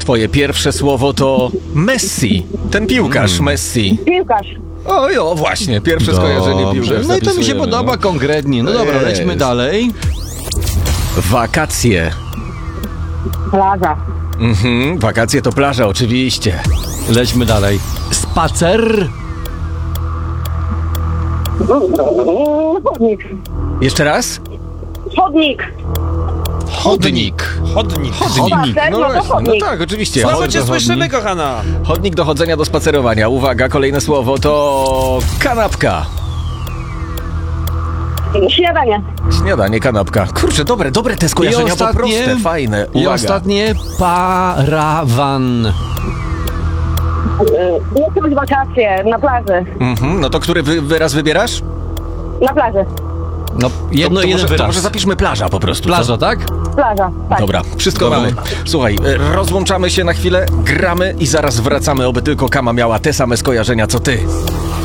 Twoje pierwsze słowo to Messi. Ten piłkarz Messi. Piłkarz. O, właśnie, pierwsze skojarzenie piłkarz. No i to mi się zapisujemy. podoba konkretnie. No dobra, Jest. lećmy dalej. Wakacje. Plaża. Wakacje to plaża, oczywiście. Lećmy dalej. Spacer. Chodnik. Jeszcze raz? Chodnik. Chodnik. Chodnik. Spacer, no to właśnie, chodnik. no tak, oczywiście. Znowu cię Chodnik. słyszymy, kochana. Chodnik do chodzenia, do spacerowania. Uwaga, kolejne słowo to kanapka. Śniadanie. Śniadanie, kanapka. Kurczę, dobre te skojarzenia, bo proste, fajne. I Uwaga. ostatnie parawan. Jakieś wakacje na plaży. No to który wyraz wybierasz? Na plaży. No, jeden to wyraz. może zapiszmy plaża po prostu. Plaża, co? tak? Plaża, tak. Dobra, wszystko Dobra. mamy. Słuchaj, rozłączamy się na chwilę, gramy i zaraz wracamy, oby tylko Kama miała te same skojarzenia co ty.